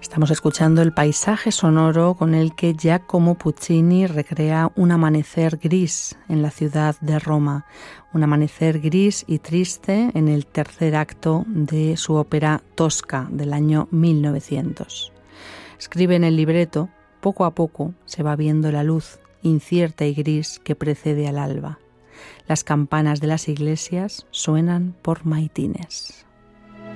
Estamos escuchando el paisaje sonoro con el que Giacomo Puccini recrea un amanecer gris en la ciudad de Roma, un amanecer gris y triste en el tercer acto de su ópera Tosca del año 1900. Escribe en el libreto: poco a poco se va viendo la luz incierta y gris que precede al alba. Las campanas de las iglesias suenan por maitines.